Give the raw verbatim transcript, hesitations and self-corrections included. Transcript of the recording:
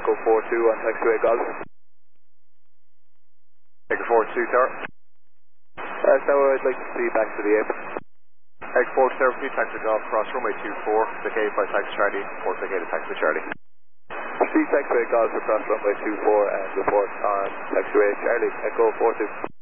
Echo four two on taxiway Golf. Echo four two, sir. Uh, so I'd like to see back to the air. Echo four two, please taxi Golf, cross runway two four, vacated by taxi Charlie, report vacated taxi Charlie. See taxiway Golf across runway two four and report on taxiway Charlie, Echo four two.